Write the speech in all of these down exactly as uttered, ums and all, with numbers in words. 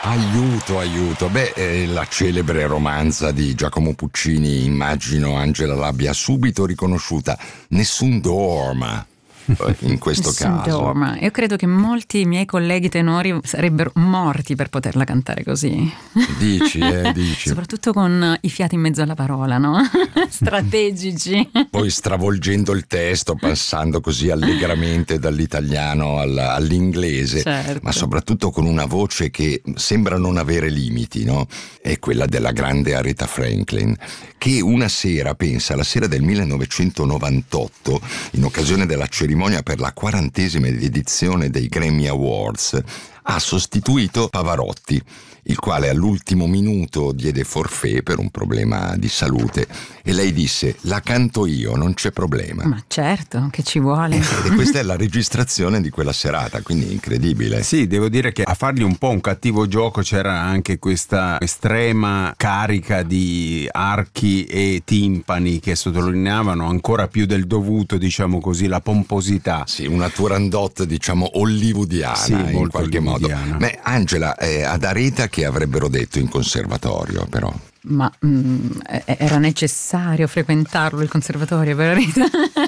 Aiuto, aiuto. Beh, eh, la celebre romanza di Giacomo Puccini, immagino Angela l'abbia subito riconosciuta. Nessun dorma. In questo Nessun caso dorma. Io credo che molti miei colleghi tenori sarebbero morti per poterla cantare così. Dici, eh, dici. Soprattutto con i fiati in mezzo alla parola, no? Strategici. Poi stravolgendo il testo, passando così allegramente dall'italiano all- all'inglese, Certo. ma soprattutto con una voce che sembra non avere limiti, no? È quella della grande Aretha Franklin, che una sera, pensa, la sera del millenovecentonovantotto, in occasione della cerimonia per la quarantesima edizione dei Grammy Awards, ha sostituito Pavarotti, il quale all'ultimo minuto diede forfait per un problema di salute, e lei disse: la canto io, non c'è problema. Ma certo, che ci vuole. E questa è la registrazione di quella serata, quindi incredibile. Sì, devo dire che a fargli un po' un cattivo gioco c'era anche questa estrema carica di archi e timpani che sottolineavano ancora più del dovuto, diciamo così, la pomposità. Sì, una Turandot, diciamo, hollywoodiana, Sì, in molto qualche modo. hollywoodiana. Beh, Angela, eh, ad Aretha che avrebbero detto in conservatorio, però? Ma mm, era necessario frequentarlo il conservatorio per Aretha?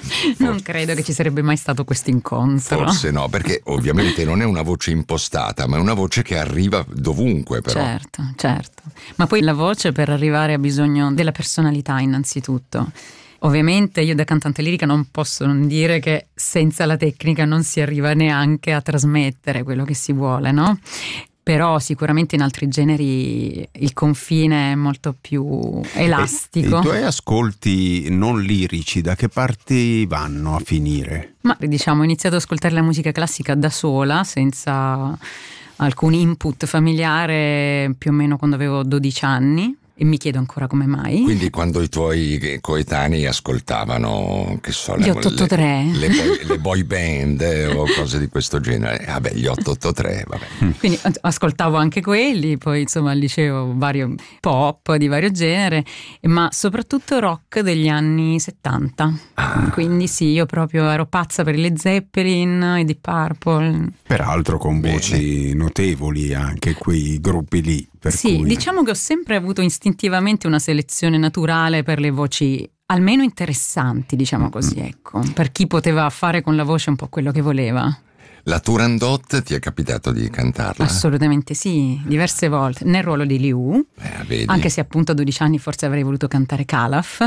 Non credo che ci sarebbe mai stato questo incontro. Forse no, perché ovviamente non è una voce impostata, ma è una voce che arriva dovunque, però. Certo, certo. Ma poi la voce, per arrivare, ha bisogno della personalità innanzitutto. Ovviamente io da cantante lirica non posso non dire che senza la tecnica non si arriva neanche a trasmettere quello che si vuole, no? Però sicuramente in altri generi il confine è molto più elastico. E i tuoi ascolti non lirici da che parti vanno a finire? Ma diciamo, ho iniziato ad ascoltare la musica classica da sola, senza alcun input familiare, più o meno quando avevo dodici anni. E mi chiedo ancora come mai. Quindi quando i tuoi coetanei ascoltavano, che so, Gli le, otto otto tre. le, le, boy, le boy band eh, o cose di questo genere, vabbè, gli otto otto tre, vabbè. Quindi ascoltavo anche quelli, poi insomma al liceo vario pop di vario genere, ma soprattutto rock degli anni settanta. Ah. Quindi sì, io proprio ero pazza per i Led Zeppelin, i Deep Purple. Peraltro con voci Bene. notevoli anche quei gruppi lì. Per sì, cui... diciamo che ho sempre avuto istintivamente una selezione naturale per le voci almeno interessanti, diciamo così, ecco, per chi poteva fare con la voce un po' quello che voleva. La Turandot ti è capitato di cantarla? Assolutamente sì, diverse volte, nel ruolo di Liu, eh, vedi. Anche se appunto a dodici anni forse avrei voluto cantare Calaf,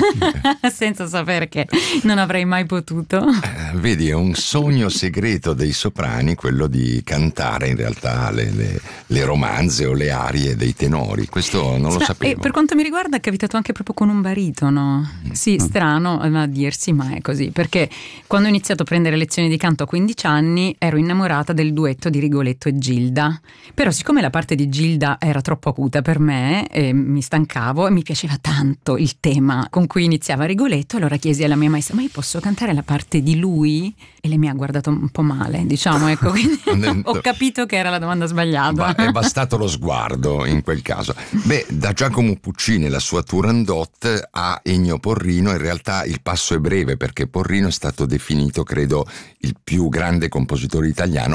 senza sapere che non avrei mai potuto. Eh, vedi, è un sogno segreto dei soprani quello di cantare in realtà le, le, le romanze o le arie dei tenori, questo non Stra- lo sapevo. E per quanto mi riguarda è capitato anche proprio con un baritono, sì, strano a dirsi, ma è così, perché quando ho iniziato a prendere lezioni di canto a quindici anni ero innamorata del duetto di Rigoletto e Gilda, però siccome la parte di Gilda era troppo acuta per me e mi stancavo e mi piaceva tanto il tema con cui iniziava Rigoletto, allora chiesi alla mia maestra: ma io posso cantare la parte di lui? E lei mi ha guardato un po' male, diciamo, ecco, quindi ho capito che era la domanda sbagliata. Ma è bastato lo sguardo in quel caso. Beh, da Giacomo Puccini la sua Turandot a Ennio Porrino in realtà il passo è breve, perché Porrino è stato definito, credo, il più grande compositore italiano